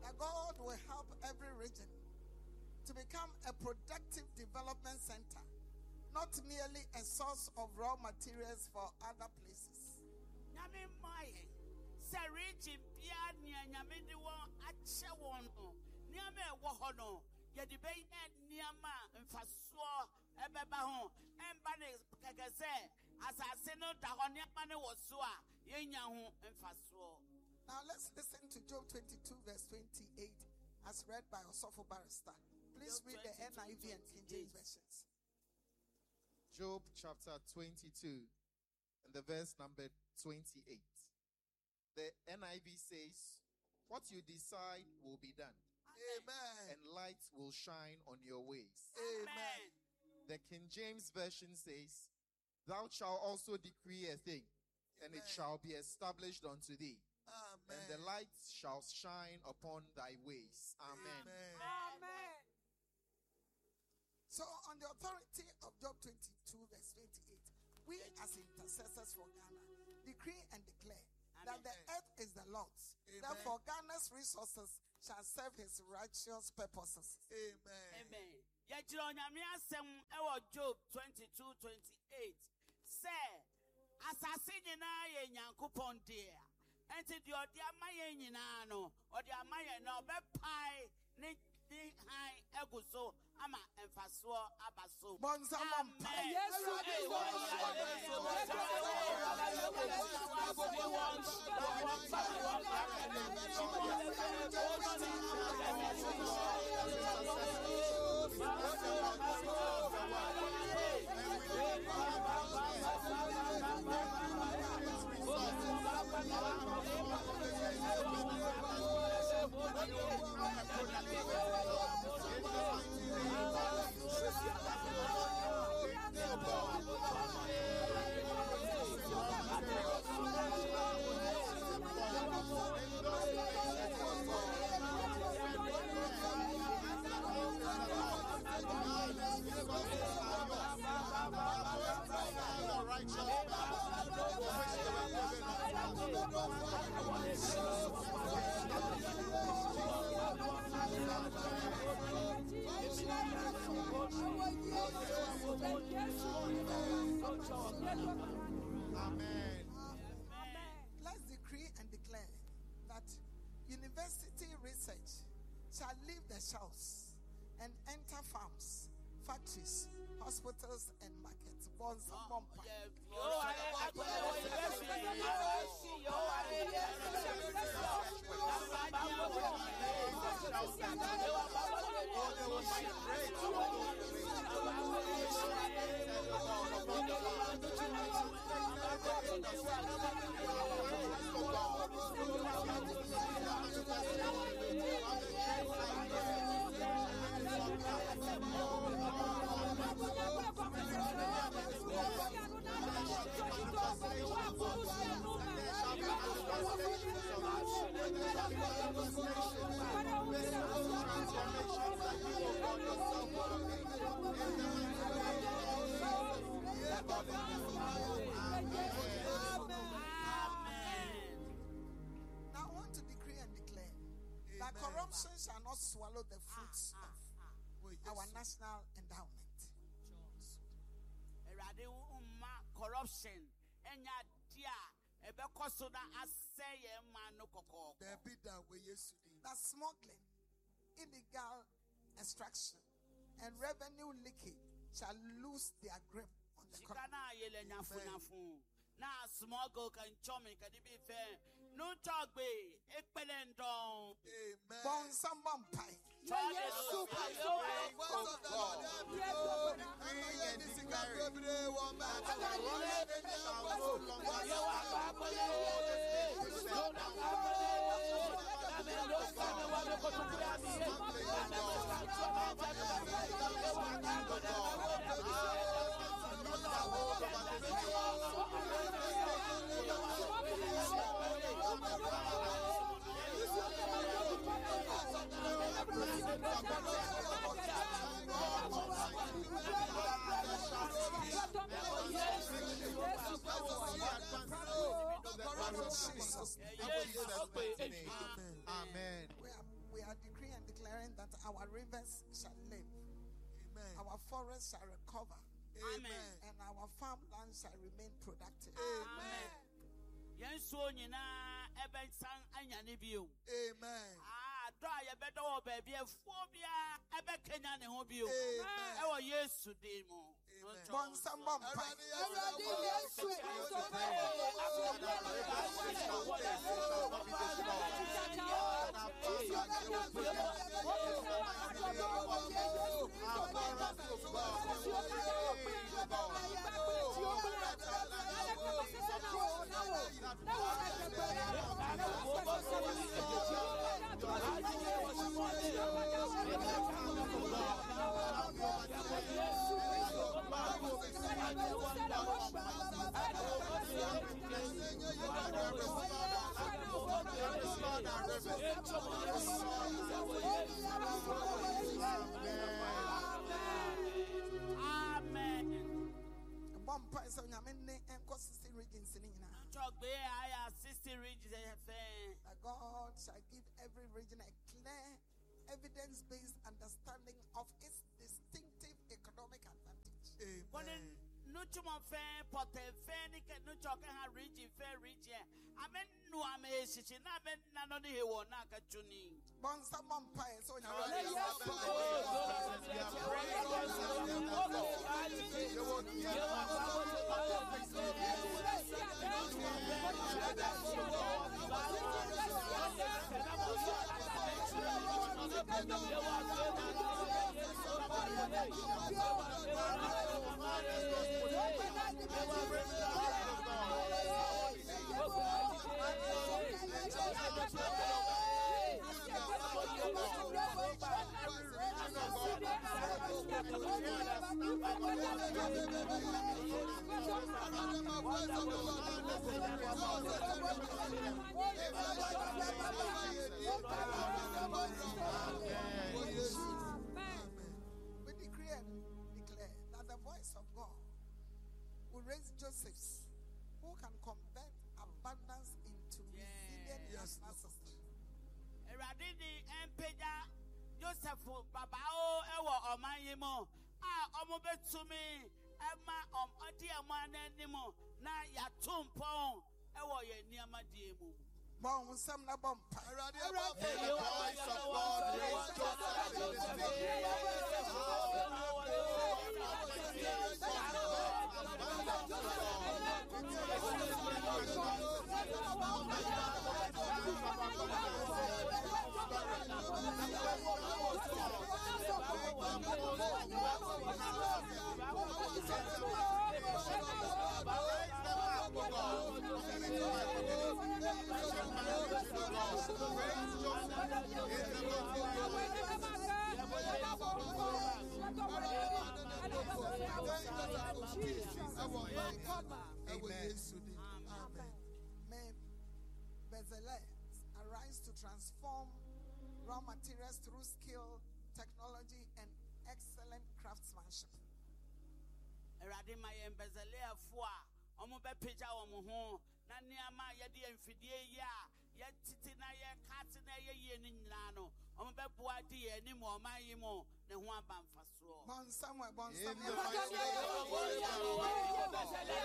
that God will help every region to become a productive development center, not merely a source of raw materials for other places. Now let's listen to Job 22 verse 28 as read by Osofo Barrister. Please read the NIV and King James versions. Job chapter 22 and the verse number 28. The NIV says, "What you decide will be done. Amen. And light will shine on your ways." Amen. The King James version says, "Thou shalt also decree a thing, and it shall be established unto thee. Amen. And the light shall shine upon thy ways." Amen. Amen. So on the authority of Job 22 verse 28, we as intercessors for Ghana decree and declare that the earth is the Lord's. Therefore Ghana's resources shall serve his righteous purposes. Amen. Job 22:28 say, "Assassin na ye nyankopon dia. Enti di odi amaye nyina no, odi amaye na obepai ne di han eguso ama emfaso abaso." Bonza mampa. Amen. Let's decree and declare that university research shall leave the shelves and enter farms, factories, hospitals, and markets. Bonza bompa. Now I want to decree and declare that corruption shall not swallow the fruits of our national endowment. Corruption enya dia ebekoso na aseye man no kokoko. That smuggling, illegal extraction, and revenue leakage shall lose their grip on the economy. Na smuggle can chommy can be fair. No talk be ekpelendon. Bon some bumpy. Amen. We are declaring that our rivers shall live, our forests shall recover, Amen. and our farmland shall remain productive. Amen. Yenso nyina ebensan anyane bio. Amen. Do ya bedo wo baby efuo bia ebekenya ne ho bio. Amen. E wo Yesu din mu. Bon some bon pie. Amen. Bon pie so nyame ne enko 60 regions ni nyina. Chogbe aya 60 regions efe. That God shall give every region a clear, evidence-based understanding of its distinctive economic advantage. Amen. No chumo fe pote fe ni ke no choke ha region fe region. Amen no ame shishi na ben na no ni hewo na ka chuni. Bon some bon pie so nyame. We decree and declare that the voice of God will raise Josephs who can convert abundance into resilient national system. Eradini empeja Joseph babao ewo omanyimo omo betumi ema odi amananimo na yatumpo ewo ye niama diemu. Bon some na bon pie. The voice of God raised Joseph in May Bezalel arise to transform raw materials through skill, technology, and excellent craftsmanship. Erade ma ye mbezele afo a omo be peja omo ho na niama ye de amfidie yi a ye titi na ye kate na ye ye ni nyina no omo be boa de ye ni mo man yi mo ne ho abamfa so. Bon somewhere, bon In the somewhere. mighty name of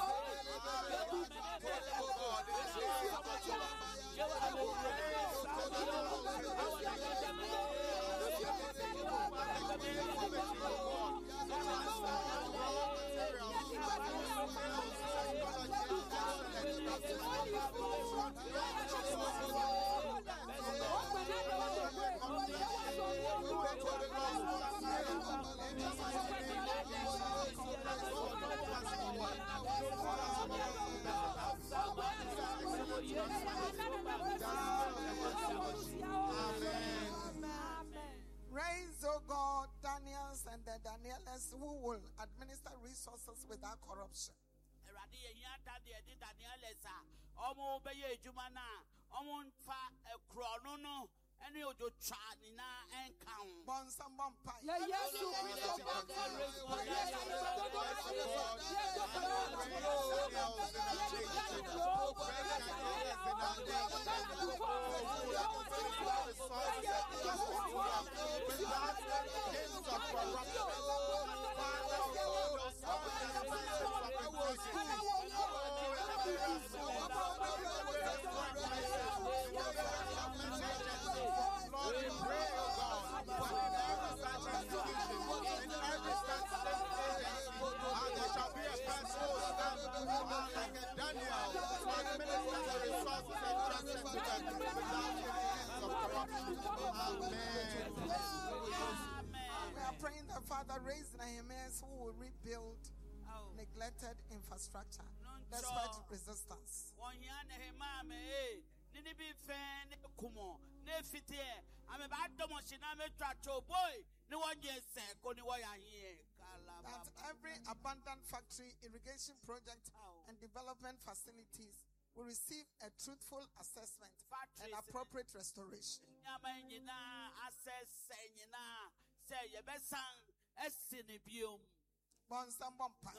Raise, O God, Daniels and the Danielas who will administer resources without corruption. Erade ye hiata de di Daniel esa omo be ye ejuma na omo nfa ekro no no ene ojo twa ni na enka ho. Bon some bon pie. Lord, we pray, oh God, that in every such institution, in every such state agency, there shall be a person who will stand like a Daniel, Lord, minister the resources entrusted to them without any hints of corruption. Amen. We are praying that Father raise Nehemiahs who will rebuild neglected infrastructure despite resistance. That every abandoned factory, irrigation project, and development facilities will receive a truthful assessment and appropriate restoration. Bonsam Bompa.